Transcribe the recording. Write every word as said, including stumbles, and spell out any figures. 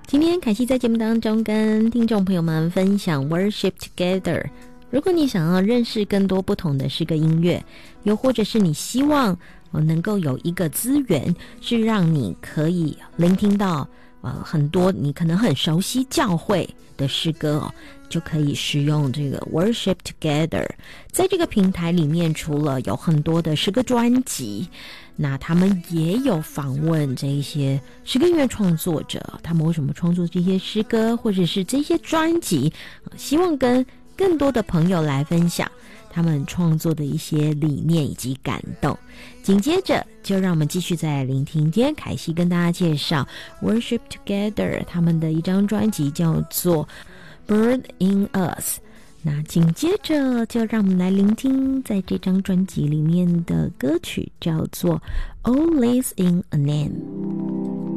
今天凯西在节目当中跟听众朋友们分享 Worship Together。 如果你想要认识更多不同的诗歌音乐，又或者是你希望能够有一个资源是让你可以聆听到呃很多你可能很熟悉教会的诗歌哦，就可以使用这个 Worship Together。 在这个平台里面，除了有很多的诗歌专辑，那他们也有访问这一些诗歌音乐创作者，他们为什么创作这些诗歌或者是这些专辑，希望跟更多的朋友来分享他们创作的一些理念以及感动。紧接着就让我们继续再来聆听今天凯西跟大家介绍 Worship Together 他们的一张专辑叫做 Bird in Us。 那紧接着就让我们来聆听在这张专辑里面的歌曲，叫做 All Lives in a Name。